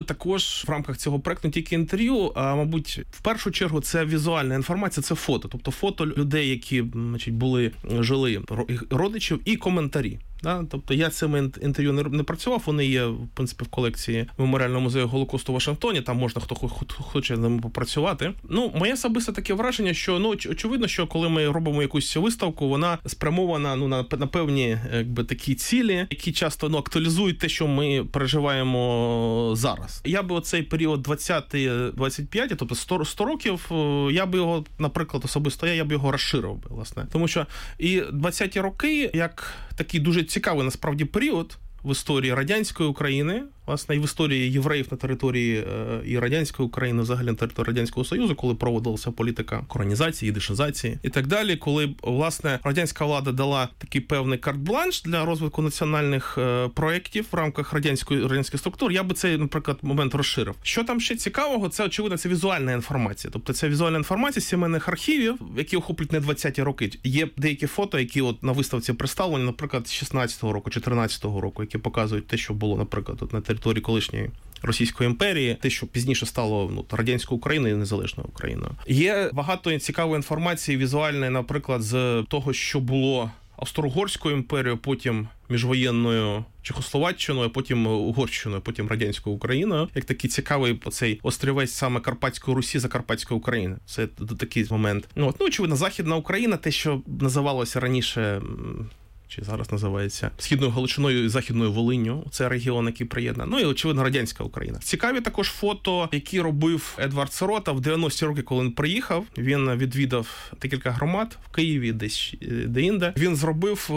також в рамках цього проекту не тільки інтерв'ю, а, мабуть, в першу чергу це візуальна інформація, це фото. Тобто фото людей, які, значить, жили родичів, і коментарі. Да? Тобто я цими інтерв'ю не працював, вони є, в принципі, в колекції Меморіального музею Голокосту в Вашингтоні, там можна, хто хоче ними попрацювати. Моє особисте таке враження, що, очевидно, що коли ми робимо якусь виставку, вона спрямована, на певні, якби, такі цілі, які часто, актуалізують те, що ми переживаємо зараз. Я би оцей період 20-25, тобто 100 років, я би його, наприклад, особисто я би його розширив би, власне. Тому що і 20-ті роки, як такий дуже цікавий, насправді, період в історії радянської України, власне, і в історії євреїв на території і радянської України, взагалі на території Радянського Союзу, коли проводилася політика коронізації, їдишизації і так далі, коли, власне, радянська влада дала такий певний карт-бланш для розвитку національних проєктів в рамках радянських структур, я би цей, наприклад, момент розширив. Що там ще цікавого? Це, очевидно, це візуальна інформація. Тобто це візуальна інформація з сімейних архівів, які охоплюють не 20-ті роки. Є деякі фото, які от на виставці представлені, наприклад, 16-го року, 14-го року, які показують те, що було, наприклад, от на території колишньої Російської імперії, те, що пізніше стало радянською Україною і незалежною Україною. Є багато цікавої інформації візуальної, наприклад, з того, що було Австро-Угорською імперією, потім міжвоєнною Чехословаччиною, потім Угорщиною, потім радянською Україною, як такий цікавий оцей острівець саме Карпатської Русі, Закарпатської України. Це такий момент. Очевидно, Західна Україна, те, що називалося раніше, чи зараз називається Східною Галичиною і Західною Волинню. Це регіон, який приєднаний. І, очевидно, радянська Україна. Цікаві також фото, які робив Едвард Сирота в 90-ті роки, коли він приїхав. Він відвідав декілька громад в Києві, десь де-інде. Він зробив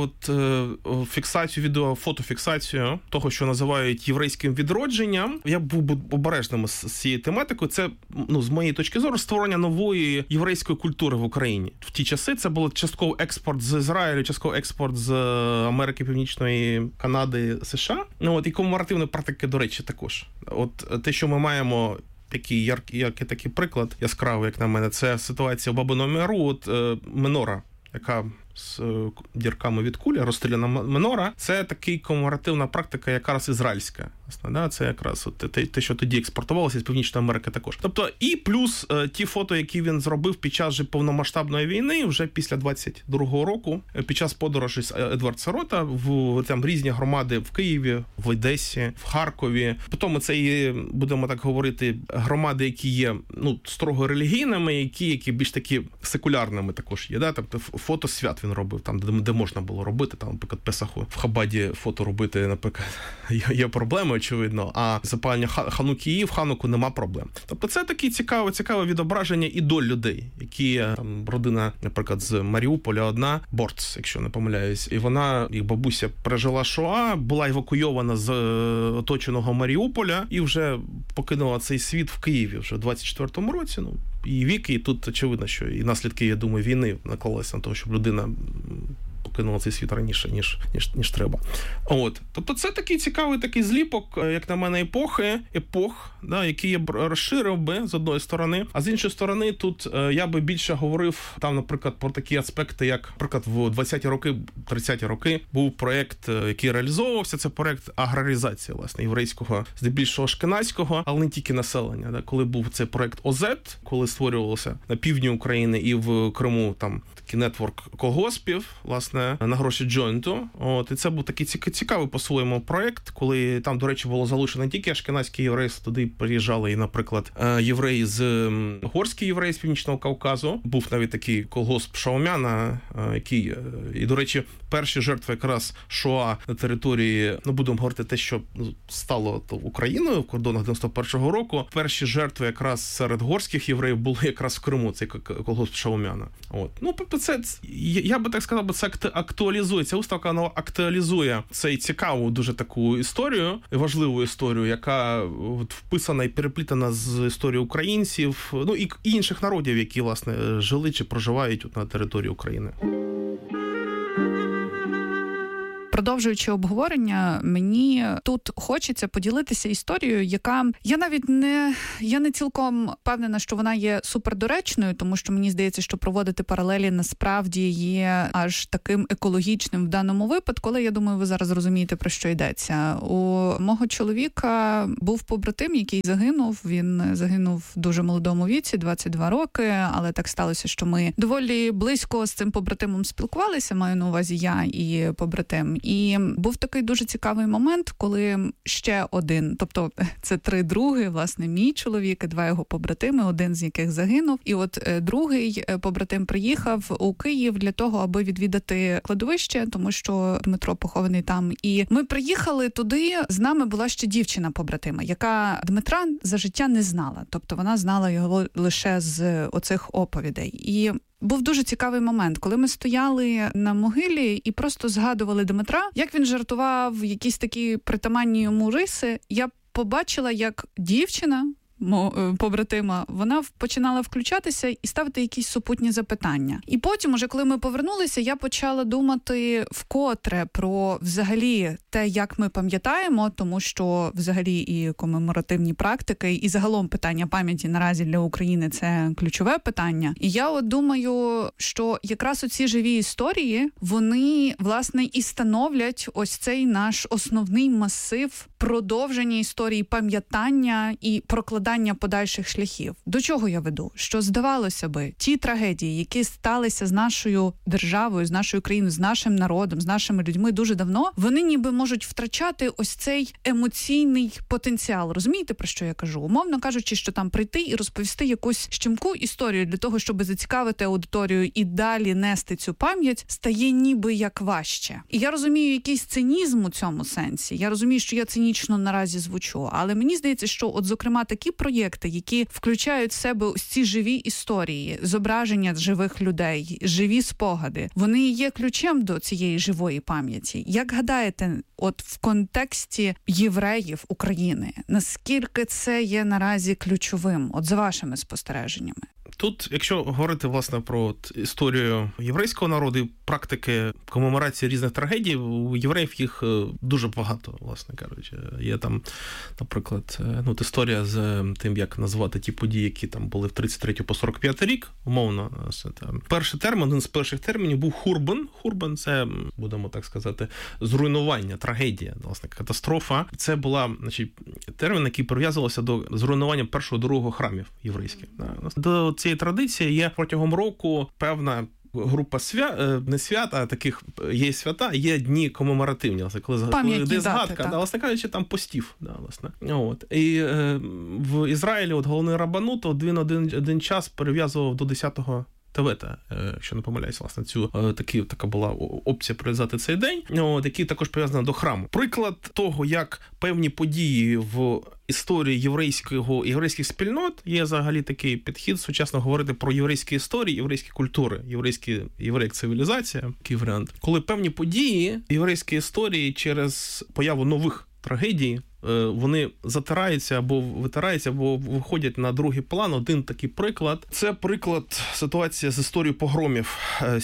фотофіксацію того, що називають єврейським відродженням. Я був обережним з цією тематикою. Це, з моєї точки зору, створення нової єврейської культури в Україні. В ті часи це було частково експорт з Ізраїлю, частково експорт з Америки Північної, Канади, США. І комеморативної практики, до речі, також. Те, що ми маємо такий яркий приклад, яскравий, як на мене, це ситуація в Бабиному Яру, менора, яка з дірками від кулі, розстріляна менора, це такий комеморативна практика, якраз ізраїльська. Це якраз те, що тоді експортувалося з Північної Америки також. Тобто, і плюс ті фото, які він зробив під час же повномасштабної війни, вже після 22-го року, під час подорожі з Едвард Сирота в різні громади в Києві, в Одесі, в Харкові. Потім це і, будемо так говорити, громади, які є строго релігійними, які більш такі секулярними також є. Тобто фото свят він робив, там, де можна було робити, там, наприклад, Песаху в Хабаді фото робити, наприклад, є проблеми, очевидно, а запалення Ханукії в Хануку нема проблем. Тобто це таке цікаве відображення і доль людей, які, там, родина, наприклад, з Маріуполя одна, Борц, якщо не помиляюсь, і вона, їх бабуся пережила Шоа, була евакуйована з оточеного Маріуполя і вже покинула цей світ в Києві вже в 24-му році, і вік, і тут очевидно, що і наслідки, я думаю, війни наклалися на те, щоб людина покинула цей світ раніше, ніж треба. Тобто це такий цікавий зліпок, як на мене, епох, який я б розширив би, з одної сторони, а з іншої сторони, тут я би більше говорив, там, наприклад, про такі аспекти, як, наприклад, в 20-ті роки, 30-ті роки був проєкт, який реалізовувався, це проєкт аграризації, власне, єврейського, здебільшого ашкеназького, але не тільки населення. Коли був цей проєкт ОЗ, коли створювався на півдні України і в Криму, там, такий нетворк колгоспів, власне, на гроші джойнту. І це був такий цікавий по-своєму проєкт, коли там, до речі, було залучено не тільки ашкеназькі євреї, туди приїжджали і, наприклад, євреї угорські євреї з Північного Кавказу. Був навіть такий колгосп Шаумяна, який, і, до речі, перші жертви якраз Шоа на території, будемо говорити те, що стало Україною в кордонах 91-го року. Перші жертви якраз серед горських євреїв були якраз в Криму, цей колгосп Шаумяна. Це, я би так сказав, це актуалізує, ця виставка, вона актуалізує цей цікаву дуже таку історію, важливу історію, яка вписана і переплітана з історією українців, і інших народів, які, власне, жили чи проживають на території України. продовжуючи обговорення, мені тут хочеться поділитися історією, яка я не цілком впевнена, що вона є супердоречною, тому що мені здається, що проводити паралелі насправді є аж таким екологічним в даному випадку, але я думаю, ви зараз розумієте, про що йдеться. У мого чоловіка був побратим, який загинув. Він загинув в дуже молодому віці, 22 роки, але так сталося, що ми доволі близько з цим побратимом спілкувалися, маю на увазі я і побратим. І був такий дуже цікавий момент, коли ще один, тобто це 3 други, власне, мій чоловік і 2 його побратими, один з яких загинув. І от другий побратим приїхав у Київ для того, аби відвідати кладовище, тому що Дмитро похований там. І ми приїхали туди, з нами була ще дівчина побратима, яка Дмитра за життя не знала. Тобто вона знала його лише з оцих оповідей. І був дуже цікавий момент, коли ми стояли на могилі і просто згадували Дмитра, як він жартував, якісь такі притаманні йому риси. Я побачила, як дівчина побратима, вона починала включатися і ставити якісь супутні запитання. І потім, уже коли ми повернулися, я почала думати вкотре про взагалі те, як ми пам'ятаємо, тому що взагалі і комеморативні практики, і загалом питання пам'яті наразі для України – це ключове питання. І я от думаю, що якраз оці живі історії, вони, власне, і становлять ось цей наш основний масив продовження історії, пам'ятання і прокладання подальших шляхів. До чого я веду? Що, здавалося би, ті трагедії, які сталися з нашою державою, з нашою країною, з нашим народом, з нашими людьми дуже давно, вони ніби можуть втрачати ось цей емоційний потенціал. Розумієте, про що я кажу? Умовно кажучи, що там прийти і розповісти якусь щемку історію для того, щоб зацікавити аудиторію і далі нести цю пам'ять, стає ніби як важче. І я розумію якийсь цинізм у цьому сенсі. Я розумію, що я цинічно наразі звучу, але мені здається, що от, зокрема, такі проєкти, які включають в себе ось ці живі історії, зображення живих людей, живі спогади, вони є ключем до цієї живої пам'яті. Як гадаєте, от в контексті євреїв України, наскільки це є наразі ключовим, от за вашими спостереженнями? Тут, якщо говорити, власне, про історію єврейського народу і практики комеморації різних трагедій, у євреїв їх дуже багато, власне кажучи. Є там, наприклад, історія з тим, як назвати ті події, які там були в 33 по 45 рік, умовно. Перший термін, один з перших термінів був хурбан. Хурбан – це, будемо так сказати, зруйнування, трагедія, власне, катастрофа. Це була, термін, який прив'язувався до зруйнування першого, другого храмів єврейських. До цієї традиції є протягом року певна група не свят, а таких є свята, є дні комеморативні, власне, коли йде згадка, власне кажучи, там постів. Власне. От. І в Ізраїлі головний рабанут один час перев'язував до 10-го Тевета, якщо не помиляюсь, власне, така була опція прив'язати цей день, який також пов'язаний до храму. Приклад того, як певні події в історії єврейських спільнот, є взагалі такий підхід сучасно говорити про єврейські історії, єврейські культури, єврейська цивілізація, такий варіант. Коли певні події єврейської історії через появу нових трагедій, вони затираються або витираються, або виходять на другий план. Один такий приклад. Це приклад ситуації з історією погромів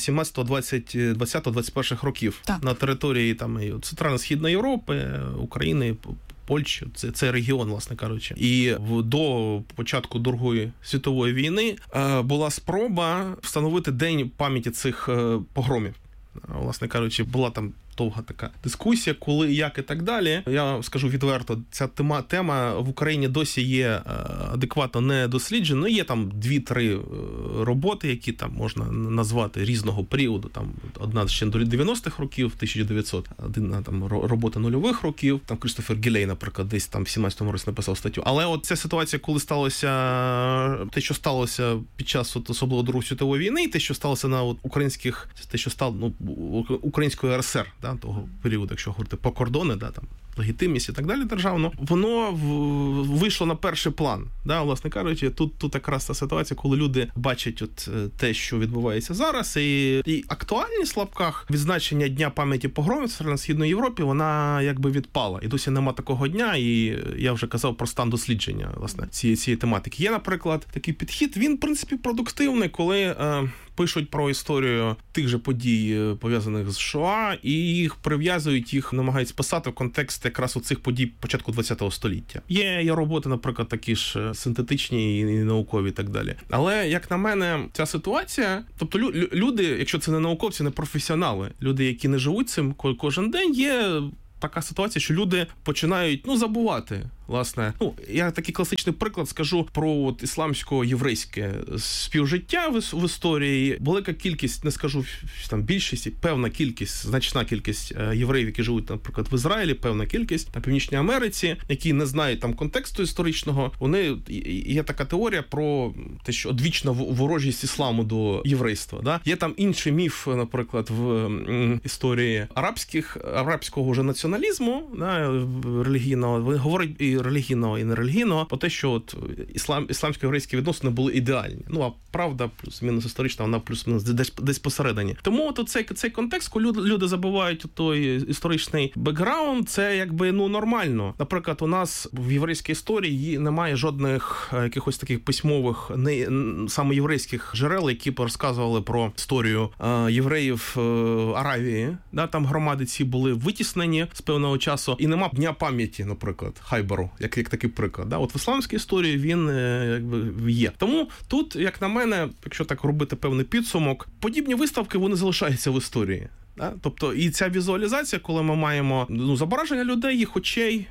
20-21 років на території Центрально-Східної Європи, України, Польщі, це регіон, власне кажучи. І до початку Другої світової війни була спроба встановити день пам'яті цих погромів. Власне кажучи, була там довга така дискусія, коли, як і так далі. Я скажу відверто, ця тема в Україні досі є адекватно не досліджена. Є там 2-3 роботи, які там можна назвати різного періоду. Там одна ще до 90-х років, 1900, одна там робота нульових років. Там Крістофер Гілей, наприклад, десь там в 17-му році написав статтю. Але от ця ситуація, коли те, що сталося під час особливо Другої світової війни, те, що сталося на українських, те, що стало українською РСР, того періоду, якщо говорити по кордони, там легітимність і так далі державну, воно вийшло на перший план. Да, власне кажучи, тут якраз та ситуація, коли люди бачать от те, що відбувається зараз, і актуальність в лапках відзначення Дня пам'яті погромів в Східної Європі, вона якби відпала. І досі нема такого дня, і я вже казав про стан дослідження, власне, цієї тематики. Є, наприклад, такий підхід, він, в принципі, продуктивний, коли пишуть про історію тих же подій, пов'язаних з Шоа, і їх прив'язують, їх намагаються писати в контекст якраз оцих подій початку ХХ століття. Є роботи, наприклад, такі ж синтетичні і наукові і так далі. Але, як на мене, ця ситуація, тобто люди, якщо це не науковці, не професіонали, люди, які не живуть цим кожен день, є така ситуація, що люди починають, забувати. Власне, я такий класичний приклад скажу про ісламсько-єврейське співжиття в історії. Велика кількість, не скажу там більшість, певна кількість, значна кількість євреїв, які живуть, наприклад, в Ізраїлі, певна кількість на Північній Америці, які не знають там контексту історичного. Є така теорія про те, що одвічна ворожість ісламу до єврейства. Да? Є там інший міф, наприклад, в історії арабського вже націоналізму, да, релігійного, говорить і релігійного, і нерелігійного, про те, що от ісламсько-єврейські відносини були ідеальні. А правда, плюс-мінус історична, вона плюс-мінус десь посередині. Тому от цей контекст, коли люди забувають той історичний бекграунд, це якби нормально. Наприклад, у нас в єврейській історії немає жодних якихось таких письмових, саме єврейських джерел, які б розказували про історію євреїв Аравії. Да, там громади ці були витіснені з певного часу, і нема Дня пам'яті, наприклад, Хайберу, як такий приклад. Да? От в ісламській історії він якби є. Тому тут, як на мене, якщо так робити певний підсумок, подібні виставки, вони залишаються в історії. Да? Тобто, і ця візуалізація, коли ми маємо зображення людей, їх очей,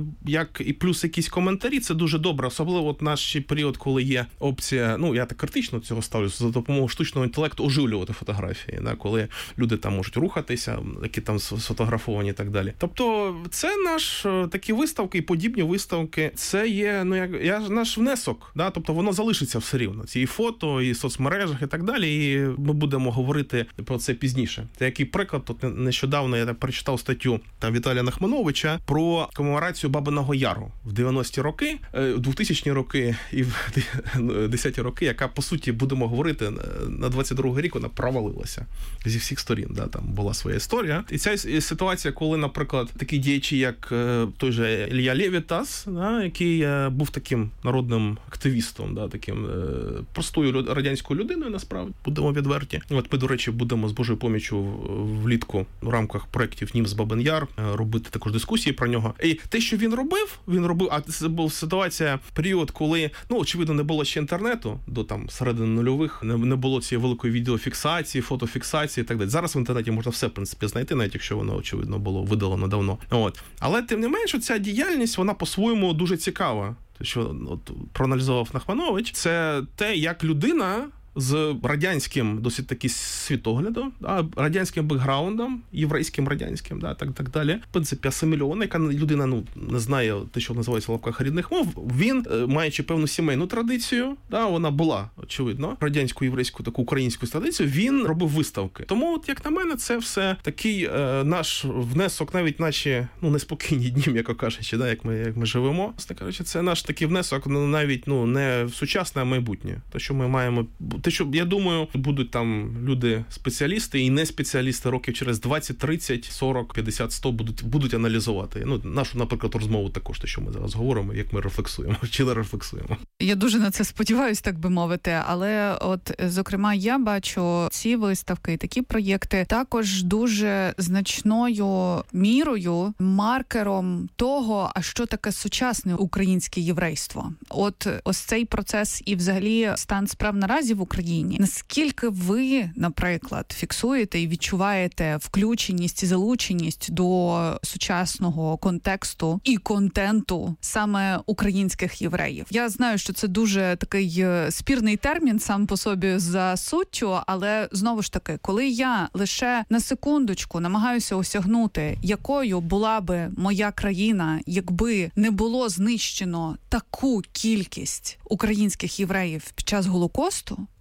як і плюс якісь коментарі, це дуже добре. Особливо от наш період, коли є опція, я так критично цього ставлюся, за допомогою штучного інтелекту оживлювати фотографії, да? Коли люди там можуть рухатися, які там сфотографовані і так далі. Тобто, це наш такі виставки і подібні виставки, це є наш внесок. Да? Тобто, воно залишиться все рівно. Ці фото, і соцмережах і так далі, і ми будемо говорити про це пізніше. Це який приклад, тут нещодавно я прочитав статтю Віталія Нахмановича про комеморацію Бабиного Яру в 90-ті роки, 2000-ні роки і в 10-ті роки, яка, по суті, будемо говорити, на 22-й рік вона провалилася зі всіх сторін. Да, там була своя історія. І ця ситуація, коли, наприклад, такі діячі, як той же Ілля Левітас, да, який був таким народним активістом, да, таким простою радянською людиною, насправді, будемо відверті. От ми, до речі, будемо з Божою поміччю влітку в рамках проєктів «Німц Бабин Яр» робити також дискусії про нього. І те, що він робив, а це була ситуація, період, коли, очевидно, не було ще інтернету, до там середини нульових, не було цієї великої відеофіксації, фотофіксації і так далі. Зараз в інтернеті можна все, в принципі, знайти, навіть якщо воно, очевидно, було видалено давно. От. Але, тим не менше, ця діяльність, вона по-своєму дуже цікава. Те, що проаналізував Нахманович, це те, як людина з радянським досить таки світоглядом, радянським бекграундом, єврейським радянським, так далі. В принципі, асимільована, яка людина не знає те, що називається в лапках рідних мов. Він, маючи певну сімейну традицію, вона була, очевидно, радянську, єврейську, таку українську традицію, він робив виставки. Тому, от, як на мене, це все такий наш внесок, навіть наші неспокійні дні, м'яко кажучи, як ми живемо. Кажучи, це наш такий внесок, навіть не в сучасне, а майбутнє. Те, що ми маємо. Те, що, я думаю, будуть там люди-спеціалісти і не спеціалісти років через 20, 30, 40, 50, 100 будуть аналізувати. Нашу, наприклад, розмову також, те, що ми зараз говоримо, як ми рефлексуємо, чи не рефлексуємо. Я дуже на це сподіваюся, так би мовити, але от, зокрема, я бачу ці виставки і такі проєкти також дуже значною мірою, маркером того, а що таке сучасне українське єврейство. От ось цей процес і взагалі стан справ наразі в Україні. Наскільки ви, наприклад, фіксуєте і відчуваєте включеність і залученість до сучасного контексту і контенту саме українських євреїв? Я знаю, що це дуже такий спірний термін сам по собі за суттю, але знову ж таки, коли я лише на секундочку намагаюся осягнути, якою була би моя країна, якби не було знищено таку кількість українських євреїв під час Голокосту,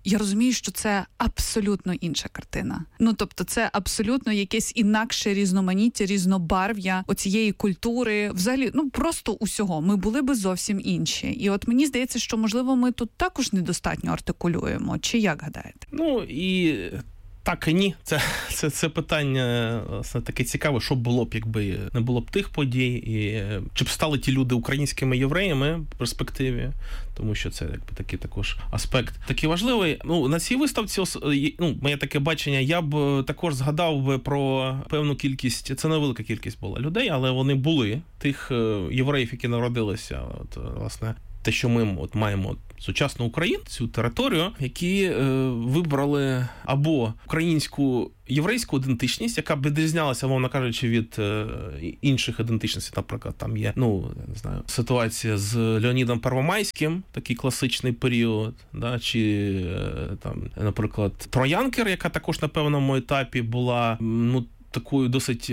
я розумію, що це абсолютно інша картина. Тобто це абсолютно якесь інакше різноманіття, різнобарв'я оцієї культури, взагалі, просто усього. Ми були би зовсім інші. І от мені здається, що, можливо, ми тут також недостатньо артикулюємо. Чи як гадаєте? І так і ні. Це питання, власне, таке цікаве, що було б, якби не було б тих подій, і чи б стали ті люди українськими євреями в перспективі, тому що це якби такий також аспект такий важливий. На цій виставці, моє таке бачення, я б також згадав би про певну кількість, це невелика кількість була людей, але вони були, тих євреїв, які народилися, власне, те, що ми маємо сучасну Україну, цю територію, які вибрали або українську єврейську ідентичність, яка б відрізнялася, мовно кажучи, від інших ідентичностей. Наприклад, там є, не знаю, ситуація з Леонідом Первомайським, такий класичний період, да, чи там, наприклад, Троянкер, яка також на певному етапі була, такою досить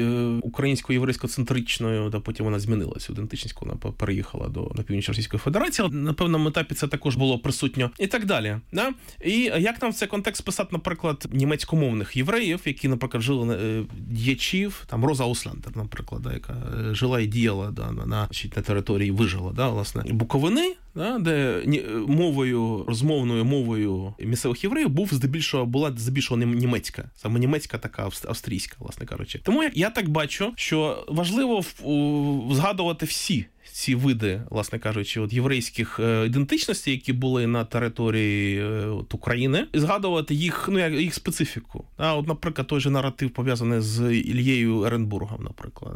українсько-єврейсько-центричною, потім вона змінилася, ідентичність, вона переїхала на північ Російської Федерації, але на певному етапі це також було присутньо і так далі. Да? І як нам в цей контекст писати, наприклад, німецькомовних євреїв, які, наприклад, жили діячів, там Роза Ауслендер, наприклад, яка жила і діяла на території, вижила, власне, Буковини, де розмовною мовою місцевих євреїв була здебільшого німецька, саме німецька така австрійська, власне кажучи. Тому я так бачу, що важливо згадувати всі ці види, власне кажучи, єврейських ідентичностей, які були на території України, і згадувати їх, їх специфіку. Наприклад, той же наратив пов'язаний з Ільєю Еренбургом, наприклад.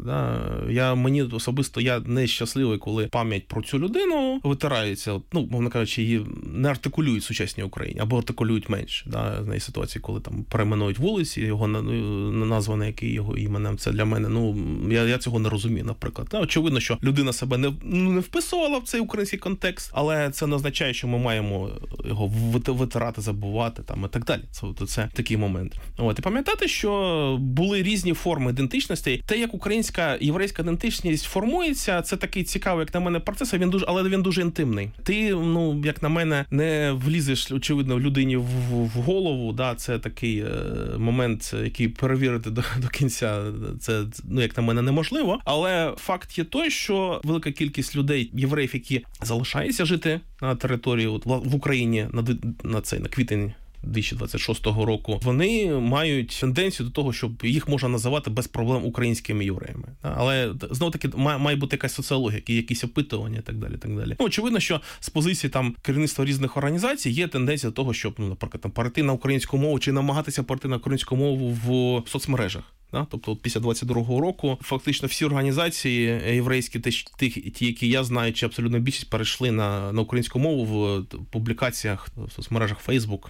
Мені особисто, я не щасливий, коли пам'ять про цю людину витирається, мовно кажучи, її не артикулюють в сучасній Україні, або артикулюють менше. Знаю ситуації, коли там перейменують вулиці, його назва, який його іменем, це для мене, я цього не розумію, наприклад. Очевидно, що людина себе не вписувала в цей український контекст, але це не означає, що ми маємо його витирати, забувати і так далі. Це такий момент. І пам'ятати, що були різні форми ідентичності. Те, як українська єврейська ідентичність формується, це такий цікавий, як на мене, процес, але він дуже інтимний. Ти, як на мене, не влізеш, очевидно, людині в голову, це такий момент, який перевірити до кінця, це, як на мене, неможливо, але факт є той, що велика кількість людей, євреїв, які залишаються жити на території в Україні на квітень 2026 року, вони мають тенденцію до того, щоб їх можна називати без проблем українськими євреями. Але, знову-таки, має бути якась соціологія, якісь опитування і так далі, так далі. Очевидно, що з позиції керівництва різних організацій є тенденція до того, щоб, наприклад, перейти на українську мову чи намагатися перейти на українську мову в соцмережах. Тобто після 22-го року фактично всі організації єврейські, ті, які я знаю, чи абсолютно більшість перейшли на українську мову в публікаціях в соцмережах Facebook,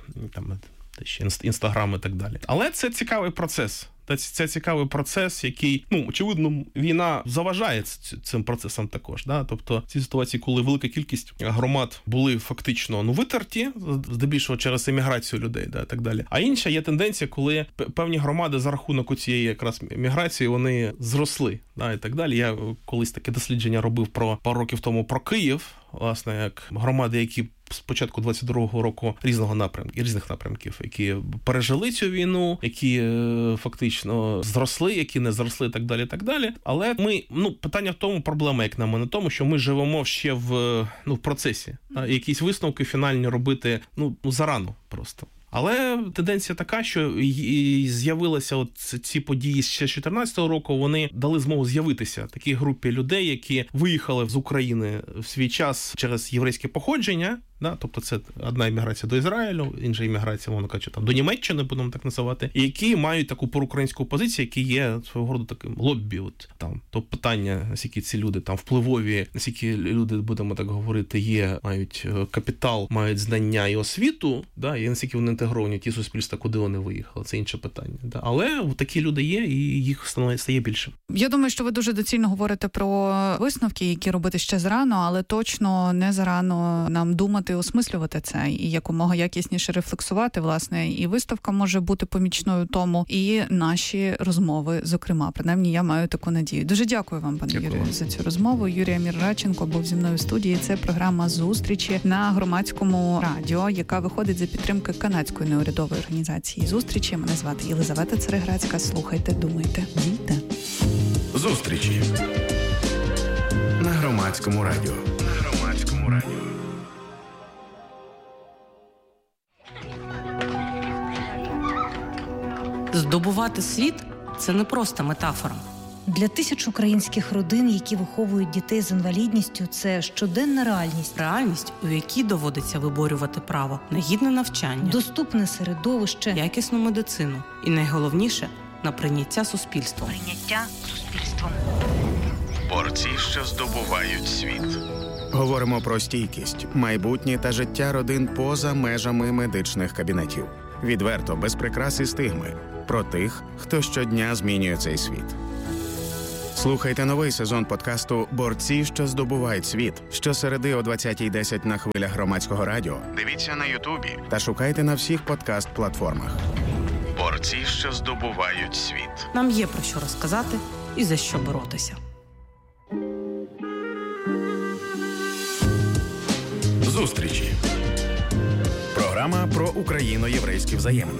Instagram і так далі. Але це цікавий процес. Це цікавий процес, який, очевидно, війна заважає цим процесам також. Тобто ці ситуації, коли велика кількість громад були фактично витерті, здебільшого через еміграцію людей, і так далі. А інша є тенденція, коли певні громади за рахунок цієї якраз міграції, вони зросли, і так далі. Я колись таке дослідження робив пару років тому про Київ, власне, як громади, які з початку 22-го року різних напрямків, які пережили цю війну, які фактично зросли, які не зросли, і так далі, так далі. Але ми, питання в тому, проблема, як на мене, тому, що ми живемо ще в процесі. Якісь висновки фінальні робити, зарано просто. Але тенденція така, що з'явилися ці події з 2014 року, вони дали змогу з'явитися такій групі людей, які виїхали з України в свій час через єврейське походження. Тобто це одна імміграція до Ізраїлю, інша імміграція, мовно кажучи, до Німеччини, будемо так називати, і які мають таку проукраїнську позицію, які є свого роду таким лоббі. То питання, наскільки ці люди впливові, наскільки люди, будемо так говорити, мають капітал, мають знання і освіту, і наскільки вони інтегровані в ті суспільства, куди вони виїхали, це інше питання. Але такі люди є, і їх стає більше. Я думаю, що ви дуже доцільно говорите про висновки, які робити ще зарано, але точно не зарано нам думати думати, осмислювати це і якомога якісніше рефлексувати, власне, і виставка може бути помічною тому, і наші розмови, зокрема. Принаймні, я маю таку надію. Дуже дякую вам, пане Юрію, за цю розмову. Юрій Амір Радченко був зі мною в студії. Це програма «Зустрічі» на Громадському радіо, яка виходить за підтримки канадської неурядової організації «Зустрічі». Мене звати Єлизавета Цереграцька. Слухайте, думайте, дійте. «Зустрічі» на Громадському радіо. Здобувати світ – це не просто метафора. Для тисяч українських родин, які виховують дітей з інвалідністю, це щоденна реальність. Реальність, у якій доводиться виборювати право на гідне навчання, доступне середовище, якісну медицину і, найголовніше, на прийняття суспільством. Борці, що здобувають світ. Говоримо про стійкість, майбутнє та життя родин поза межами медичних кабінетів. Відверто, без прикрас і стигми. Про тих, хто щодня змінює цей світ. Слухайте новий сезон подкасту «Борці, що здобувають світ» щосереди о 20:10 на хвилях Громадського радіо. Дивіться на Ютубі та шукайте на всіх подкаст-платформах. Борці, що здобувають світ. Нам є про що розказати і за що боротися. Зустрічі. Програма про україно-єврейські взаємини.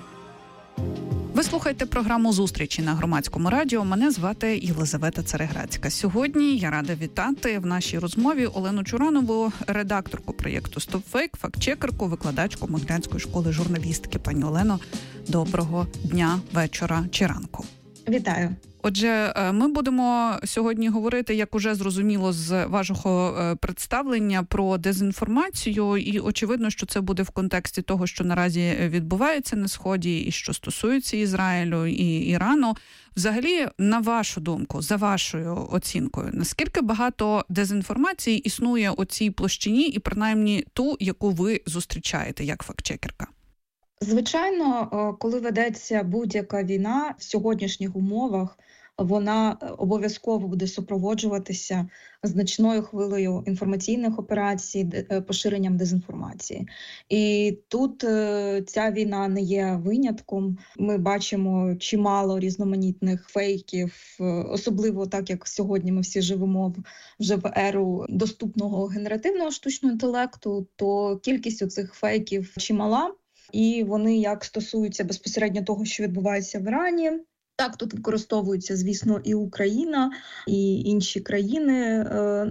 Ви слухаєте програму «Зустрічі» на Громадському радіо. Мене звати Єлизавета Цереграцька. Сьогодні я рада вітати в нашій розмові Олену Чуранову, редакторку проєкту «Стопфейк», фактчекерку, викладачку Могилянської школи журналістики. Пані Олено, доброго дня, вечора чи ранку. Вітаю. Отже, ми будемо сьогодні говорити, як уже зрозуміло з вашого представлення, про дезінформацію. І очевидно, що це буде в контексті того, що наразі відбувається на Сході і що стосується Ізраїлю і Ірану. Взагалі, на вашу думку, за вашою оцінкою, наскільки багато дезінформації існує у цій площині і принаймні ту, яку ви зустрічаєте як фактчекерка? Звичайно, коли ведеться будь-яка війна в сьогоднішніх умовах, вона обов'язково буде супроводжуватися значною хвилею інформаційних операцій, поширенням дезінформації. І тут ця війна не є винятком. Ми бачимо чимало різноманітних фейків, особливо так, як сьогодні ми всі живемо вже в еру доступного генеративного штучного інтелекту, то кількість оцих фейків чимала. І вони як стосуються безпосередньо того, що відбувається в Ірані. Так, тут використовується, звісно, і Україна, і інші країни.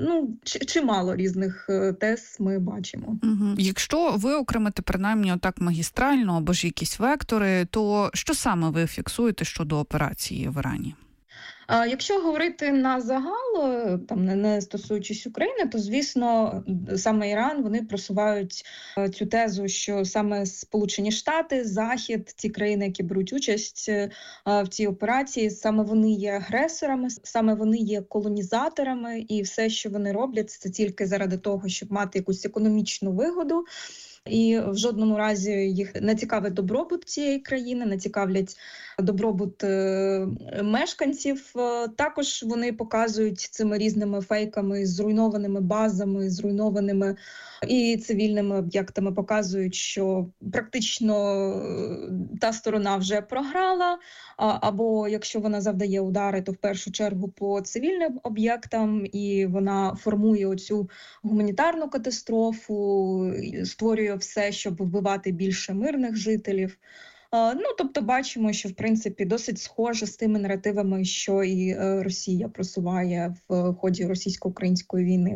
Чимало різних тез ми бачимо. Угу. Якщо ви окремите принаймні отак магістрально або ж якісь вектори, то що саме ви фіксуєте щодо операції в Ірані? Якщо говорити на загал, там не стосуючись України, то, звісно, саме Іран, вони просувають цю тезу, що саме Сполучені Штати, Захід, ті країни, які беруть участь в цій операції, саме вони є агресорами, саме вони є колонізаторами, і все, що вони роблять, це тільки заради того, щоб мати якусь економічну вигоду. І в жодному разі їх не цікавить добробут цієї країни, не цікавлять добробут мешканців. Також вони показують цими різними фейками, зруйнованими базами, зруйнованими і цивільними об'єктами, показують, що практично та сторона вже програла, або якщо вона завдає удари, то в першу чергу по цивільним об'єктам, і вона формує оцю гуманітарну катастрофу, створює все, щоб вбивати більше мирних жителів. Тобто бачимо, що, в принципі, досить схоже з тими наративами, що і Росія просуває в ході російсько-української війни.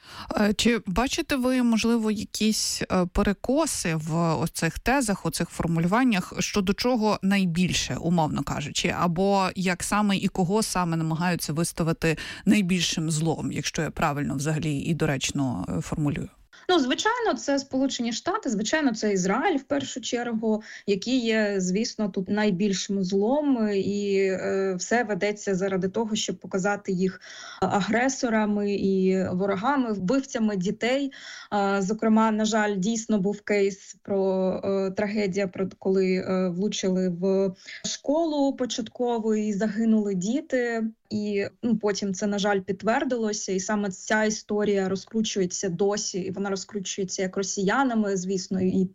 Чи бачите ви, можливо, якісь перекоси в оцих тезах, оцих формулюваннях, щодо чого найбільше, умовно кажучи, або як саме і кого саме намагаються виставити найбільшим злом, якщо я правильно взагалі і доречно формулюю? Звичайно, це Сполучені Штати, звичайно, це Ізраїль в першу чергу, який є, звісно, тут найбільшим злом, і все ведеться заради того, щоб показати їх агресорами і ворогами, вбивцями дітей. Зокрема, на жаль, дійсно був кейс про трагедія, коли влучили в школу початкову і загинули діти. І потім це, на жаль, підтвердилося. І саме ця історія розкручується досі, і вона розкручується як росіянами, звісно, і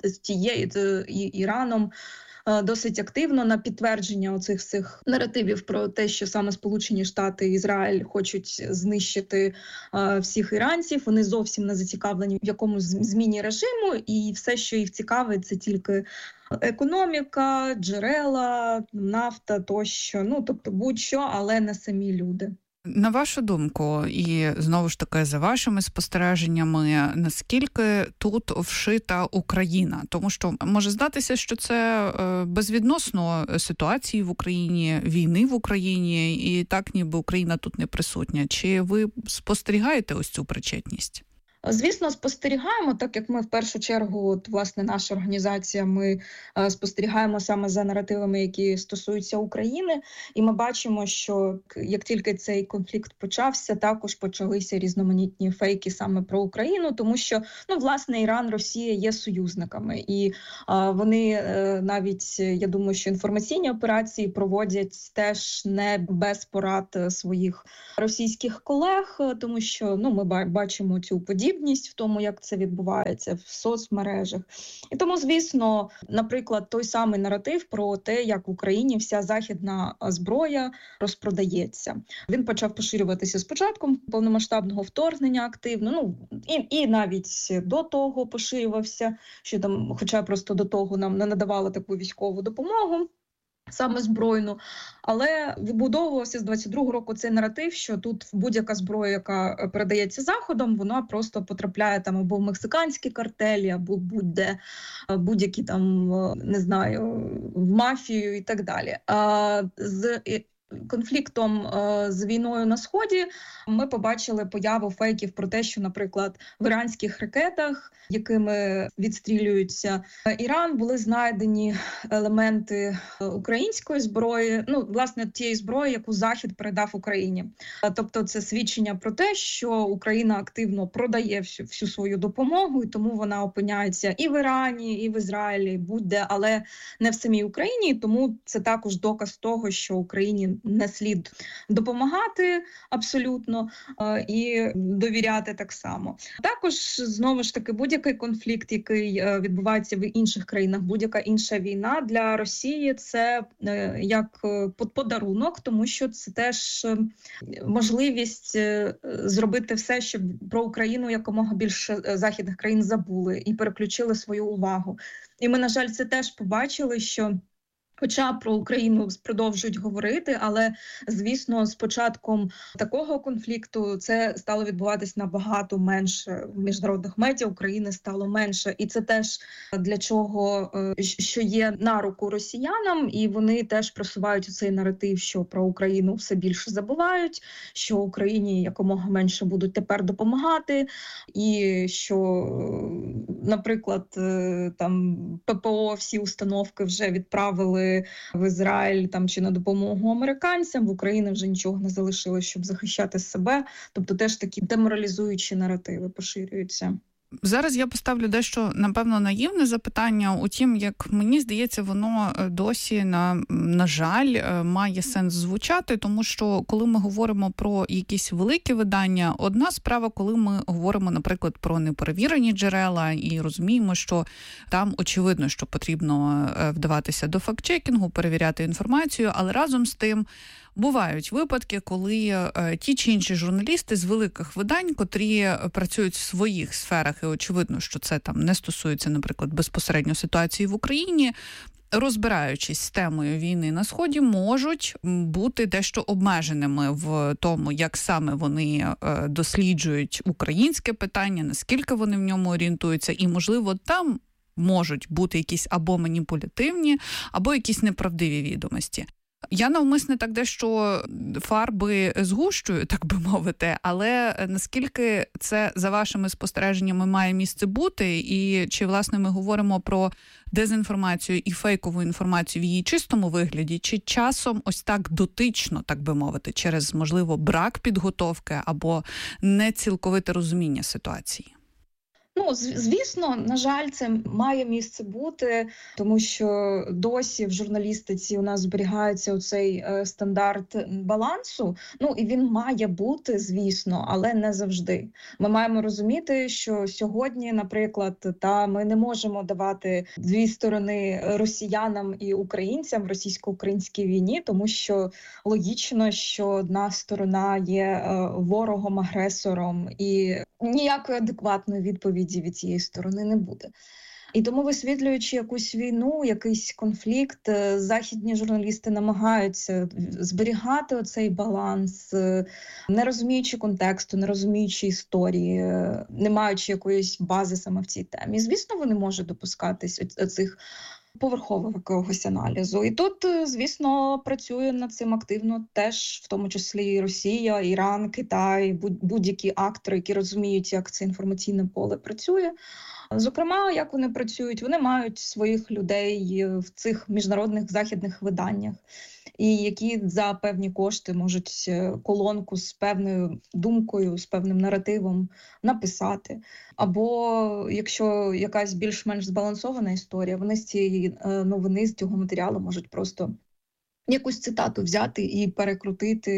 Іраном. Досить активно на підтвердження оцих всіх наративів про те, що саме Сполучені Штати і Ізраїль хочуть знищити всіх іранців. Вони зовсім не зацікавлені в якомусь зміні режиму, і все, що їх цікавить, це тільки економіка, джерела, нафта тощо. Тобто будь-що, але не самі люди. На вашу думку, і знову ж таки за вашими спостереженнями, наскільки тут вшита Україна? Тому що може здатися, що це безвідносно ситуації в Україні, війни в Україні, і так ніби Україна тут не присутня. Чи ви спостерігаєте ось цю причетність? Звісно, спостерігаємо, так як ми в першу чергу, власне, наша організація, ми спостерігаємо саме за наративами, які стосуються України, і ми бачимо, що як тільки цей конфлікт почався, також почалися різноманітні фейки саме про Україну, тому що, власне, Іран, Росія є союзниками, і вони навіть, я думаю, що інформаційні операції проводять теж не без порад своїх російських колег, тому що, ми бачимо цю подібність в тому, як це відбувається в соцмережах. І тому, звісно, наприклад, той самий наратив про те, як в Україні вся західна зброя розпродається. Він почав поширюватися з початком повномасштабного вторгнення активно, і навіть до того поширювався, що там, хоча просто до того нам не надавали таку військову допомогу, саме збройну, але вибудовувався з 22-го року цей наратив, що тут будь-яка зброя, яка передається Заходом, вона просто потрапляє там або в мексиканські картелі, або будь-де, будь-які там, не знаю, в мафію і так далі. З конфліктом з війною на Сході ми побачили появу фейків про те, що, наприклад, в іранських ракетах, якими відстрілюється Іран, були знайдені елементи української зброї, власне, тієї зброї, яку Захід передав Україні. Тобто це свідчення про те, що Україна активно продає всю свою допомогу, і тому вона опиняється і в Ірані, і в Ізраїлі, будь-де, але не в самій Україні, тому це також доказ того, що Україні не слід допомагати абсолютно і довіряти так само. Також, знову ж таки, будь-який конфлікт, який відбувається в інших країнах, будь-яка інша війна для Росії – це як подарунок, тому що це теж можливість зробити все, щоб про Україну якомога більше західних країн забули і переключили свою увагу. І ми, на жаль, це теж побачили, що хоча про Україну продовжують говорити, але, звісно, з початком такого конфлікту це стало відбуватись набагато менше. В міжнародних медіа України стало менше. І це теж для чого, що є на руку росіянам, і вони теж просувають цей наратив, що про Україну все більше забувають, що Україні якомога менше будуть тепер допомагати, і що, наприклад, там ППО всі установки вже відправили в Ізраїль там чи на допомогу американцям, в Україні вже нічого не залишилось, щоб захищати себе. Тобто теж такі деморалізуючі наративи поширюються. Зараз я поставлю дещо, напевно, наївне запитання. Утім, як мені здається, воно досі, на жаль, має сенс звучати, тому що коли ми говоримо про якісь великі видання, одна справа, коли ми говоримо, наприклад, про неперевірені джерела і розуміємо, що там очевидно, що потрібно вдаватися до фактчекінгу, перевіряти інформацію, але разом з тим бувають випадки, коли ті чи інші журналісти з великих видань, котрі працюють в своїх сферах, і очевидно, що це там не стосується, наприклад, безпосередньо ситуації в Україні, розбираючись з темою війни на Сході, можуть бути дещо обмеженими в тому, як саме вони досліджують українське питання, наскільки вони в ньому орієнтуються, і, можливо, там можуть бути якісь або маніпулятивні, або якісь неправдиві відомості. Я навмисне так дещо фарби згущую, так би мовити, але наскільки це, за вашими спостереженнями, має місце бути, і чи, власне, ми говоримо про дезінформацію і фейкову інформацію в її чистому вигляді, чи часом ось так дотично, так би мовити, через, можливо, брак підготовки або нецілковите розуміння ситуації? Звісно, на жаль, це має місце бути, тому що досі в журналістиці у нас зберігається оцей стандарт балансу. І він має бути, звісно, але не завжди. Ми маємо розуміти, що сьогодні, наприклад, ми не можемо давати дві сторони росіянам і українцям в російсько-українській війні, тому що логічно, що одна сторона є ворогом, агресором, і ніякої адекватної відповіді від цієї сторони не буде. І тому, висвітлюючи якусь війну, якийсь конфлікт, західні журналісти намагаються зберігати оцей баланс, не розуміючи контексту, не розуміючи історії, не маючи якоїсь бази саме в цій темі. І, звісно, вони можуть допускатись цих поверхового якогось аналізу. І тут, звісно, працює над цим активно теж, в тому числі Росія, Іран, Китай, будь-які актори, які розуміють, як це інформаційне поле працює. Зокрема, як вони працюють? Вони мають своїх людей в цих міжнародних західних виданнях, і які за певні кошти можуть колонку з певною думкою, з певним наративом написати. Або, якщо якась більш-менш збалансована історія, вони з цієї новини, з цього матеріалу можуть просто якусь цитату взяти і перекрутити,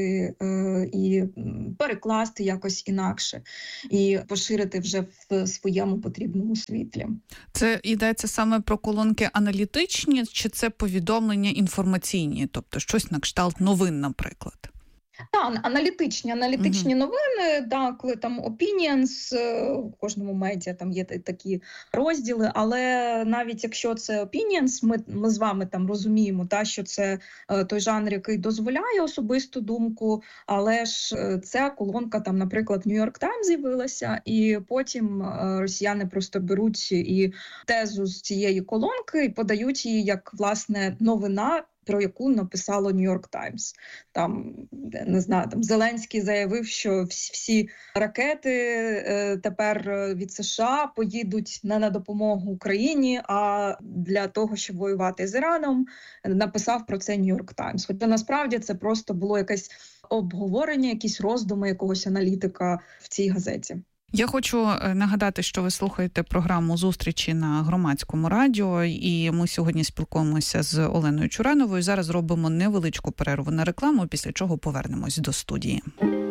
і перекласти якось інакше, і поширити вже в своєму потрібному світлі. Це йдеться саме про колонки аналітичні, чи це повідомлення інформаційні, тобто щось на кшталт новин, наприклад? Так, аналітичні новини, коли там opinions, в кожному медіа там є такі розділи, але навіть якщо це opinions, ми з вами там розуміємо, що це той жанр, який дозволяє особисту думку, але ж ця колонка там, наприклад, New York Times з'явилася, і потім росіяни просто беруть і тезу з цієї колонки і подають її як, власне, новина, про яку написало New York Times. Там, не знаю, Зеленський заявив, що всі ракети тепер від США поїдуть не на допомогу Україні, а для того, щоб воювати з Іраном. Написав про це New York Times. Хоча насправді це просто було якесь обговорення, якісь роздуми якогось аналітика в цій газеті. Я хочу нагадати, що ви слухаєте програму «Зустрічі» на Громадському радіо, і ми сьогодні спілкуємося з Оленою Чурановою. Зараз робимо невеличку перерву на рекламу, після чого повернемось до студії.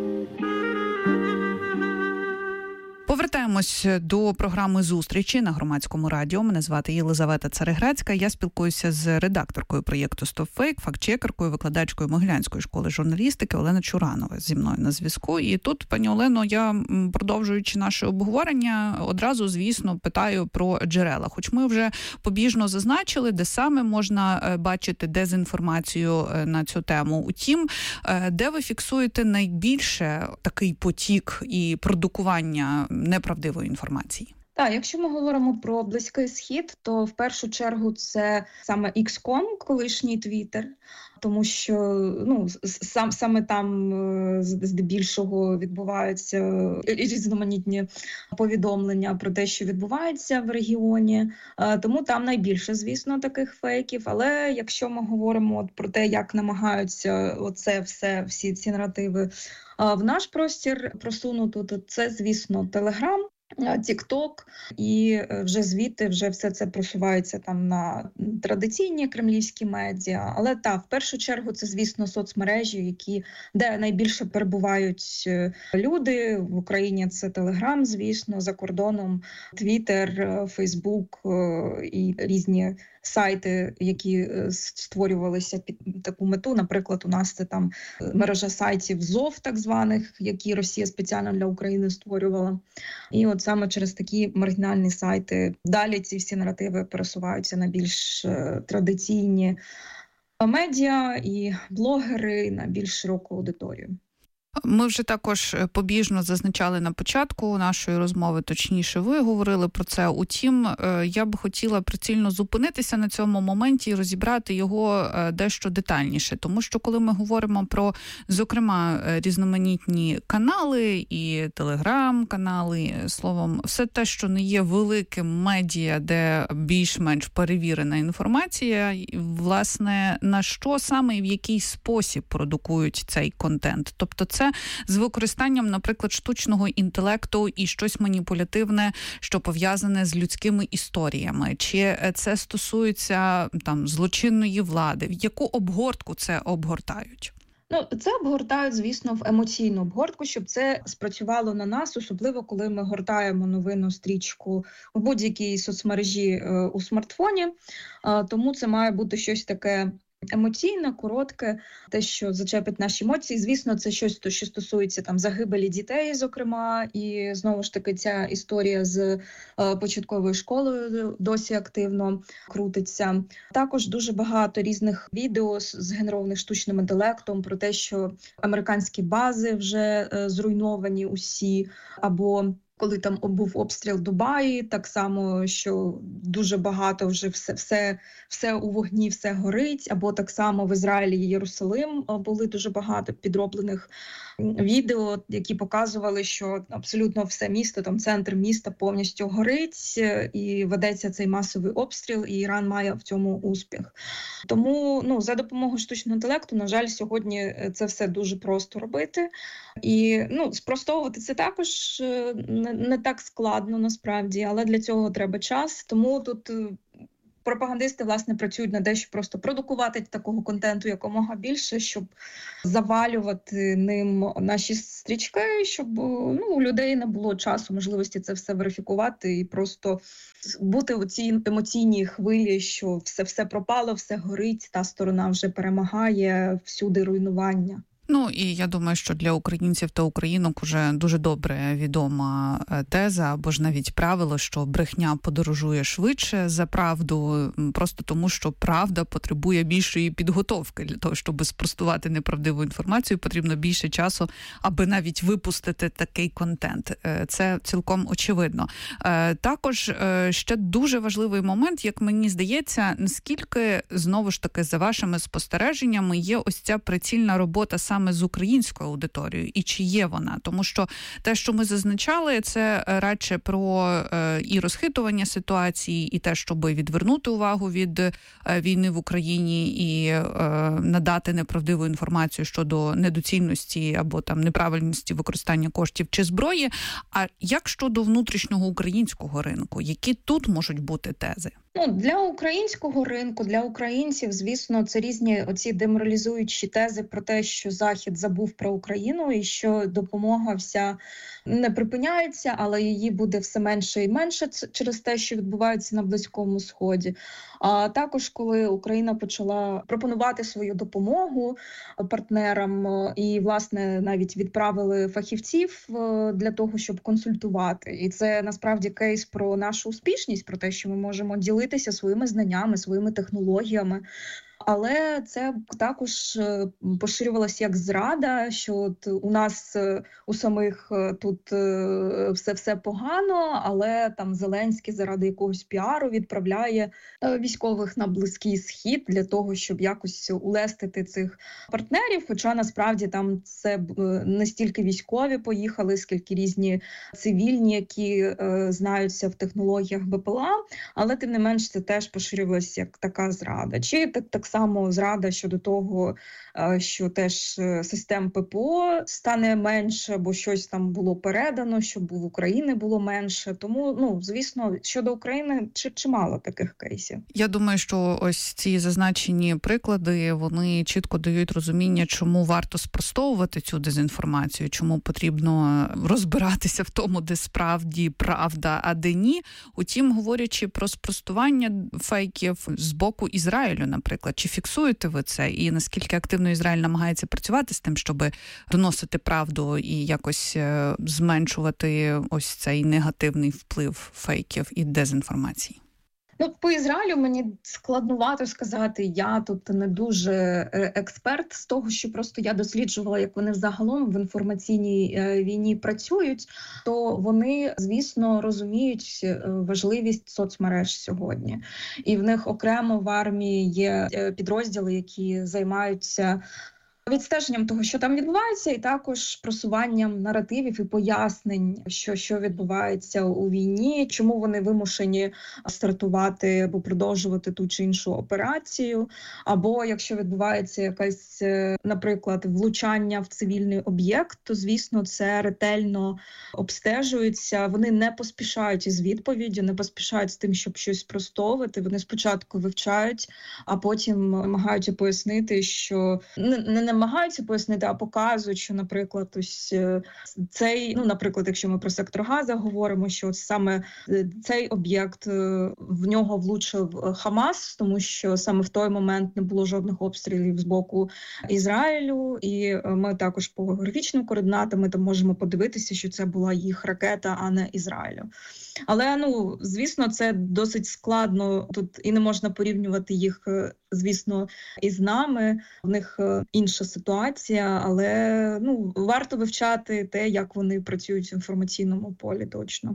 Повертаємось до програми «Зустрічі» на Громадському радіо. Мене звати Єлизавета Цареграцька. Я спілкуюся з редакторкою проєкту «Стопфейк», фактчекеркою, викладачкою Могилянської школи журналістики Олена Чуранова зі мною на зв'язку. І тут, пані Олено, я, продовжуючи наше обговорення, одразу, звісно, питаю про джерела. Хоч ми вже побіжно зазначили, де саме можна бачити дезінформацію на цю тему. Утім, де ви фіксуєте найбільше такий потік і продукування неправдивої інформації? Так, якщо ми говоримо про Близький Схід, то в першу чергу це саме X.com, колишній Twitter, тому що саме там здебільшого відбуваються різноманітні повідомлення про те, що відбувається в регіоні, тому там найбільше, звісно, таких фейків. Але якщо ми говоримо про те, як намагаються всі ці наративи в наш простір просунути, то це, звісно, Telegram, TikTok, і вже звідти все це просувається там на традиційні кремлівські медіа. Але в першу чергу це, звісно, соцмережі, де найбільше перебувають люди. В Україні це Telegram, звісно, за кордоном Twitter, Facebook і різні сайти, які створювалися під таку мету. Наприклад, у нас це там мережа сайтів ЗОВ, так званих, які Росія спеціально для України створювала. І от саме через такі маргінальні сайти далі ці всі наративи пересуваються на більш традиційні медіа і блогери, на більш широку аудиторію. Ми вже також побіжно зазначали на початку нашої розмови, точніше ви говорили про це. Утім, я б хотіла прицільно зупинитися на цьому моменті і розібрати його дещо детальніше. Тому що коли ми говоримо про, зокрема, різноманітні канали і телеграм-канали, словом, все те, що не є великим медіа, де більш-менш перевірена інформація, власне, на що саме і в який спосіб продукують цей контент? Тобто це це з використанням, наприклад, штучного інтелекту і щось маніпулятивне, що пов'язане з людськими історіями? Чи це стосується там злочинної влади? В яку обгортку це обгортають? Це обгортають, звісно, в емоційну обгортку, щоб це спрацювало на нас, особливо коли ми гортаємо новинну стрічку у будь-якій соцмережі у смартфоні. Тому це має бути щось таке емоційне, коротке, те, що зачепить наші емоції. Звісно, це щось, що стосується там загибелі дітей, зокрема, і знову ж таки ця історія з початковою школою досі активно крутиться. Також дуже багато різних відео згенерованих штучним інтелектом про те, що американські бази вже зруйновані усі, або коли там був обстріл Дубаї, так само, що дуже багато вже все у вогні, все горить, або так само в Ізраїлі і Єрусалим були дуже багато підроблених відео, які показували, що абсолютно все місто, там центр міста повністю горить, і ведеться цей масовий обстріл, і Іран має в цьому успіх. Тому, за допомогою штучного інтелекту, на жаль, сьогодні це все дуже просто робити. І, спростовувати це також не так складно, насправді, але для цього треба час. Тому тут пропагандисти, власне, працюють над те, щоб просто продукувати такого контенту якомога більше, щоб завалювати ним наші стрічки, щоб у людей не було часу, можливості це все верифікувати і просто бути у цій емоційній хвилі, що все пропало, все горить, та сторона вже перемагає, всюди руйнування. І я думаю, що для українців та українок уже дуже добре відома теза, або ж навіть правило, що брехня подорожує швидше за правду, просто тому, що правда потребує більшої підготовки. Для того, щоб спростувати неправдиву інформацію, потрібно більше часу, аби навіть випустити такий контент. Це цілком очевидно. Також ще дуже важливий момент, як мені здається, наскільки, знову ж таки, за вашими спостереженнями, є ось ця прицільна робота саме з українською аудиторією, і чи є вона? Тому що те, що ми зазначали, це радше про і розхитування ситуації, і те, щоб відвернути увагу від війни в Україні і надати неправдиву інформацію щодо недоцільності або там неправильності використання коштів чи зброї. А як щодо внутрішнього українського ринку? Які тут можуть бути тези? Для українського ринку, для українців, звісно, це різні оці деморалізуючі тези про те, що Захід забув про Україну і що допомога вся не припиняється, але її буде все менше і менше через те, що відбувається на Близькому Сході. А також, коли Україна почала пропонувати свою допомогу партнерам і, власне, навіть відправили фахівців для того, щоб консультувати. І це, насправді, кейс про нашу успішність, про те, що ми можемо ділитися своїми знаннями, своїми технологіями. Але це також поширювалося як зрада, що от у нас у самих тут все погано, але там Зеленський заради якогось піару відправляє військових на Близький Схід для того, щоб якось улестити цих партнерів. Хоча насправді там це не стільки військові поїхали, скільки різні цивільні, які знаються в технологіях БПЛА, але тим не менш це теж поширювалося як така зрада. Чи так само зрада щодо того, що теж систем ППО стане менше, бо щось там було передано, щоб в Україні було менше. Тому, звісно, щодо України чимало таких кейсів. Я думаю, що ось ці зазначені приклади, вони чітко дають розуміння, чому варто спростовувати цю дезінформацію, чому потрібно розбиратися в тому, де справді правда, а де ні. Утім, говорячи про спростування фейків з боку Ізраїлю, наприклад, чи фіксуєте ви це? І наскільки активно Ізраїль намагається працювати з тим, щоб доносити правду і якось зменшувати ось цей негативний вплив фейків і дезінформації? По Ізраїлю мені складнувато сказати, я тут не дуже експерт з того, що просто я досліджувала, як вони взагалом в інформаційній війні працюють, то вони, звісно, розуміють важливість соцмереж сьогодні. І в них окремо в армії є підрозділи, які займаються відстеженням того, що там відбувається, і також просуванням наративів і пояснень, що відбувається у війні, чому вони вимушені стартувати або продовжувати ту чи іншу операцію, або якщо відбувається якась, наприклад, влучання в цивільний об'єкт, то, звісно, це ретельно обстежується. Вони не поспішають із відповіддю, не поспішають з тим, щоб щось спростовувати. Вони спочатку вивчають, а потім намагаються пояснити, що не намагаються пояснити, а показують, що, наприклад, ось цей, наприклад, якщо ми про сектор Газа говоримо, що саме цей об'єкт, в нього влучив Хамас, тому що саме в той момент не було жодних обстрілів з боку Ізраїлю, і ми також по географічним координатам там можемо подивитися, що це була їх ракета, а не Ізраїлю. Але, звісно, це досить складно тут, і не можна порівнювати їх, звісно, із нами. В них інша ситуація, але варто вивчати те, як вони працюють в інформаційному полі точно.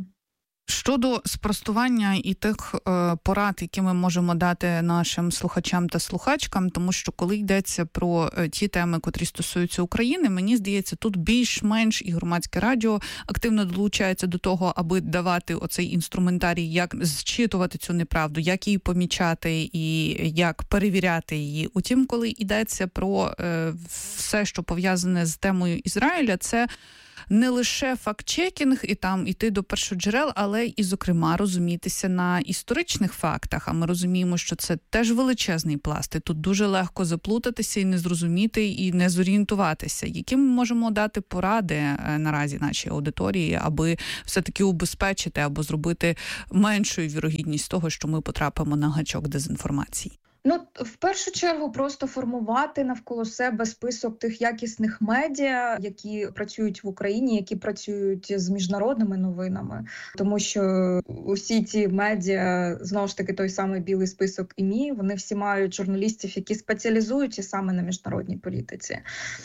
Щодо спростування і тих порад, які ми можемо дати нашим слухачам та слухачкам, тому що коли йдеться про ті теми, котрі стосуються України, мені здається, тут більш-менш і громадське радіо активно долучається до того, аби давати оцей інструментарій, як зчитувати цю неправду, як її помічати і як перевіряти її. Утім, коли йдеться про все, що пов'язане з темою Ізраїля, це не лише факт-чекінг і там іти до першоджерел, але і, зокрема, розумітися на історичних фактах. А ми розуміємо, що це теж величезний пласт. І тут дуже легко заплутатися і не зрозуміти, і не зорієнтуватися. Які ми можемо дати поради наразі нашій аудиторії, аби все-таки убезпечити або зробити меншою вірогідність того, що ми потрапимо на гачок дезінформації? В першу чергу просто формувати навколо себе список тих якісних медіа, які працюють в Україні, які працюють з міжнародними новинами. Тому що усі ці медіа, знову ж таки, той самий білий список ІМІ, вони всі мають журналістів, які спеціалізуються саме на міжнародній політиці.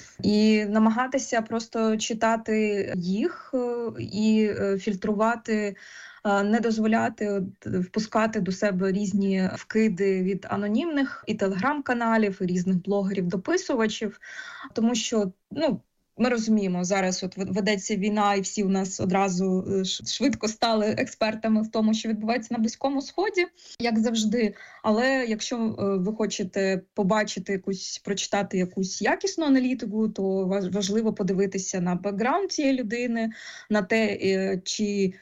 І намагатися просто читати їх і фільтрувати, не дозволяти впускати до себе різні вкиди від анонімних і телеграм-каналів, і різних блогерів-дописувачів, тому що, ми розуміємо, зараз ведеться війна, і всі у нас одразу швидко стали експертами в тому, що відбувається на Близькому Сході, як завжди. Але якщо ви хочете прочитати якусь якісну аналітику, то важливо подивитися на бекграунд цієї людини, на те, чи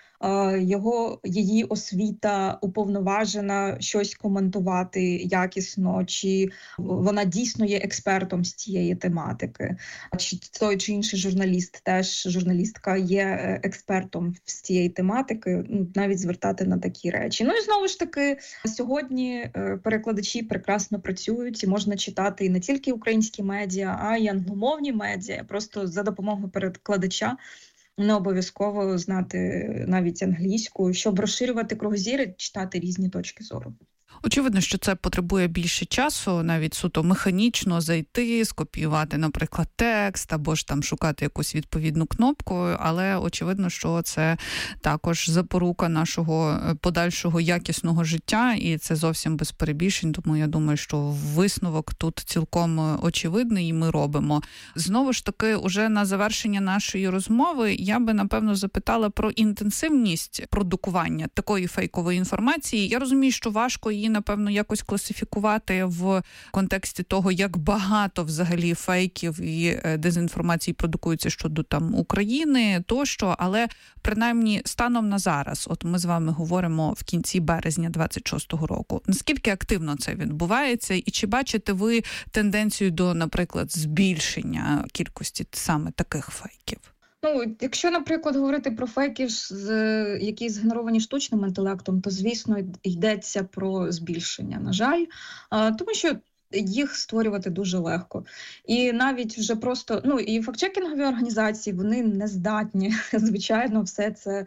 її освіта уповноважена щось коментувати якісно, чи вона дійсно є експертом з цієї тематики, чи той чи інший журналістка є експертом з цієї тематики, навіть звертати на такі речі. І знову ж таки, сьогодні перекладачі прекрасно працюють, і можна читати і не тільки українські медіа, а й англомовні медіа, просто за допомогою перекладача. Не обов'язково знати навіть англійську, щоб розширювати кругозір і читати різні точки зору. Очевидно, що це потребує більше часу, навіть суто механічно зайти, скопіювати, наприклад, текст, або ж там шукати якусь відповідну кнопку, але очевидно, що це також запорука нашого подальшого якісного життя, і це зовсім без перебільшень, тому я думаю, що висновок тут цілком очевидний, і ми робимо. Знову ж таки, уже на завершення нашої розмови я би, напевно, запитала про інтенсивність продукування такої фейкової інформації. Я розумію, що важко її, напевно, якось класифікувати в контексті того, як багато взагалі фейків і дезінформації продукується щодо там України тощо, але принаймні станом на зараз, от ми з вами говоримо в кінці березня 26-го року, наскільки активно це відбувається і чи бачите ви тенденцію до, наприклад, збільшення кількості саме таких фейків? Якщо, наприклад, говорити про фейки, які згенеровані штучним інтелектом, то, звісно, йдеться про збільшення, на жаль, тому що їх створювати дуже легко. І навіть вже просто, і фактчекінгові організації, вони не здатні, звичайно, все це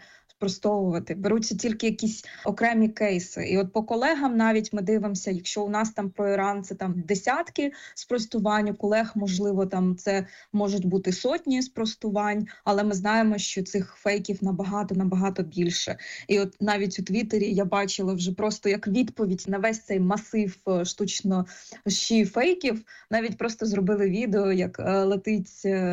спростовувати. Беруться тільки якісь окремі кейси. І от по колегам навіть ми дивимося, якщо у нас там про Іран це там десятки спростувань, у колег, можливо, там це можуть бути сотні спростувань, але ми знаємо, що цих фейків набагато більше. І от навіть у Твіттері я бачила вже просто як відповідь на весь цей масив штучно фейків, навіть просто зробили відео, як летить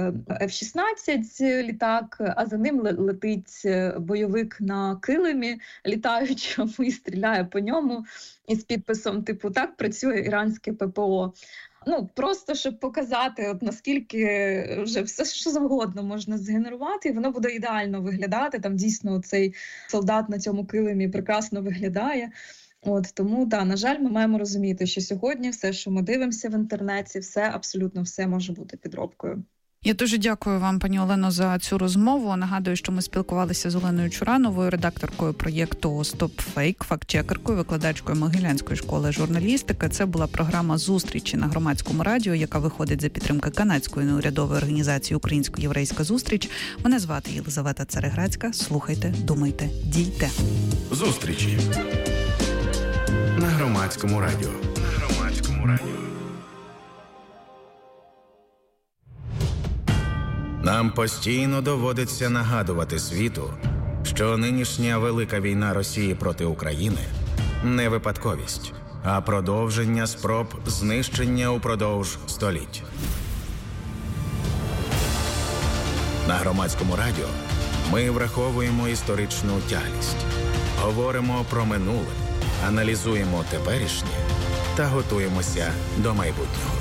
F-16 літак, а за ним летить бойовик на килимі літаючому і стріляє по ньому із підписом типу «Так працює іранське ППО». Ну, просто щоб показати, от наскільки вже все, що завгодно можна згенерувати, і воно буде ідеально виглядати. Там дійсно цей солдат на цьому килимі прекрасно виглядає. От тому, на жаль, ми маємо розуміти, що сьогодні все, що ми дивимося в інтернеті, абсолютно все може бути підробкою. Я дуже дякую вам, пані Олено, за цю розмову. Нагадую, що ми спілкувалися з Оленою Чурановою, редакторкою проєкту «Стоп Фейк», фактчекеркою, викладачкою Могилянської школи журналістики. Це була програма «Зустрічі» на Громадському радіо, яка виходить за підтримки канадської неурядової організації «Українсько-єврейська зустріч». Мене звати Єлизавета Цареградська. Слухайте, думайте, дійте. Зустрічі на Громадському радіо. Нам постійно доводиться нагадувати світу, що нинішня велика війна Росії проти України не випадковість, а продовження спроб знищення упродовж століть. На Громадському радіо ми враховуємо історичну тяглість, говоримо про минуле, аналізуємо теперішнє та готуємося до майбутнього.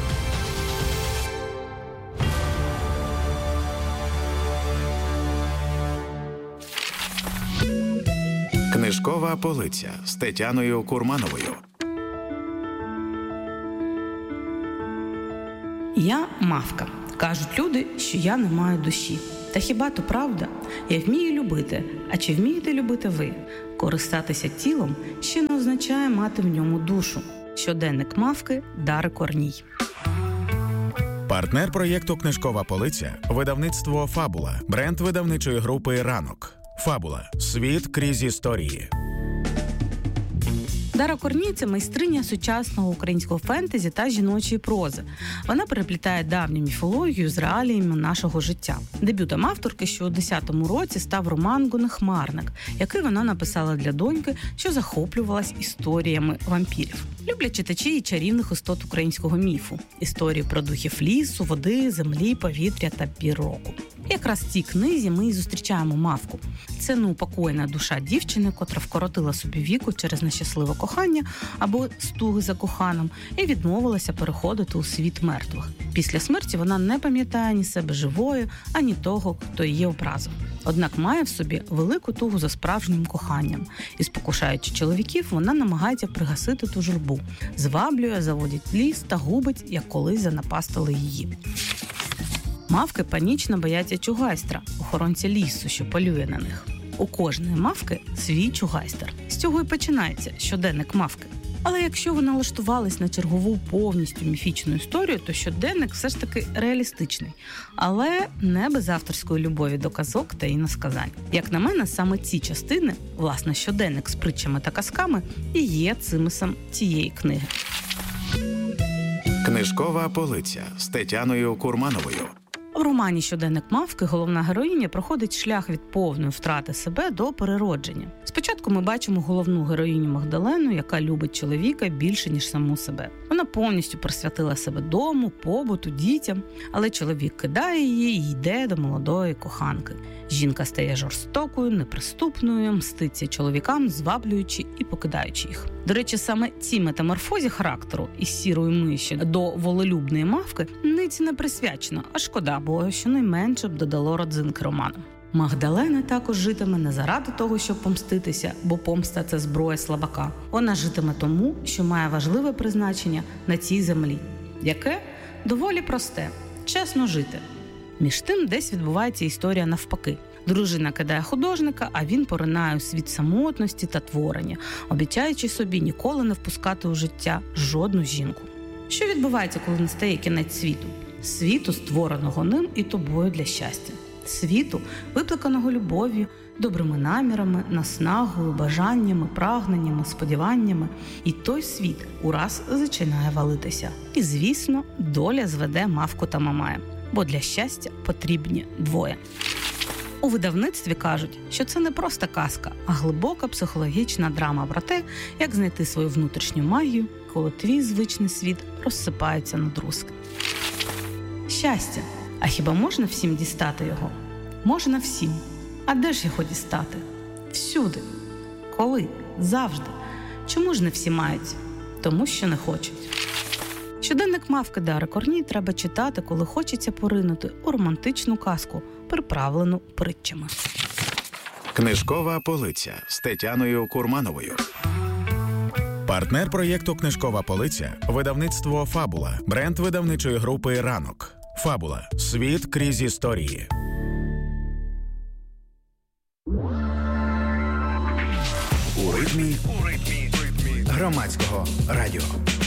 Книжкова полиця з Тетяною Курмановою. Я мавка. Кажуть люди, що я не маю душі. Та хіба то правда? Я вмію любити. А чи вмієте любити ви? Користатися тілом ще не означає мати в ньому душу. Щоденник мавки Дари Корній. Партнер проєкту «Книжкова полиця» – видавництво «Фабула», бренд видавничої групи «Ранок». «Фабула» – світ крізь історії. Дара Корній – це майстриня сучасного українського фентезі та жіночої прози. Вона переплітає давню міфологію з реаліями нашого життя. Дебютом авторки, що у 10-му році став роман «Гонехмарник», який вона написала для доньки, що захоплювалась історіями вампірів. Люблять читачі і чарівних істот українського міфу. Історії про духів лісу, води, землі, повітря та пір року. Якраз в цій книзі ми і зустрічаємо мавку. Це неупокоєна душа дівчини, котра вкоротила собі віку через нещасливе кохання або стуги за коханим і відмовилася переходити у світ мертвих. Після смерті вона не пам'ятає ні себе живою, ані того, хто її образив. Однак має в собі велику тугу за справжнім коханням. І спокушаючи чоловіків, вона намагається пригасити ту журбу. Зваблює, заводить в ліс та губить, як колись занапастили її. Мавки панічно бояться чугайстра, охоронця лісу, що полює на них. У кожної мавки свій чугайстер. З цього і починається щоденник мавки. Але якщо ви налаштувались на чергову повністю міфічну історію, то щоденник все ж таки реалістичний. Але не без авторської любові до казок та іносказань. Як на мене, саме ці частини, власне, щоденник з притчами та казками, і є цимисом цієї книги. Книжкова полиця з Тетяною Курмановою. В романі «Щоденник мавки» головна героїня проходить шлях від повної втрати себе до переродження. Спочатку ми бачимо головну героїню Магдалену, яка любить чоловіка більше, ніж саму себе. Вона повністю присвятила себе дому, побуту, дітям, але чоловік кидає її і йде до молодої коханки. Жінка стає жорстокою, неприступною, мститься чоловікам, зваблюючи і покидаючи їх. До речі, саме цій метаморфозі характеру із сірої миші до волелюбної мавки ниці не присвячено, а шкода, бо щонайменше б додало родзинки роману. Магдалена також житиме не заради того, щоб помститися, бо помста – це зброя слабака. Вона житиме тому, що має важливе призначення на цій землі, яке доволі просте – чесно жити. Між тим десь відбувається історія навпаки. Дружина кидає художника, а він поринає у світ самотності та творення, обіцяючи собі ніколи не впускати у життя жодну жінку. Що відбувається, коли настає кінець світу? Світу, створеного ним і тобою для щастя. Світу, викликаного любов'ю, добрими намірами, наснагою, бажаннями, прагненнями, сподіваннями. І той світ ураз зачинає валитися. І, звісно, доля зведе мавку та Мамая. Бо для щастя потрібні двоє. У видавництві кажуть, що це не просто казка, а глибока психологічна драма про те, як знайти свою внутрішню магію, коли твій звичний світ розсипається на друзки. Щастя. А хіба можна всім дістати його? Можна всім. А де ж його дістати? Всюди. Коли? Завжди. Чому ж не всі мають? Тому що не хочуть. Щоденник мавки Дари Корній треба читати, коли хочеться поринути у романтичну казку, приправлену притчами. Книжкова полиця з Тетяною Курмановою. Партнер проєкту «Книжкова полиця» – видавництво «Фабула», бренд видавничої групи «Ранок». «Фабула» – світ крізь історії. У ритмі громадського радіо.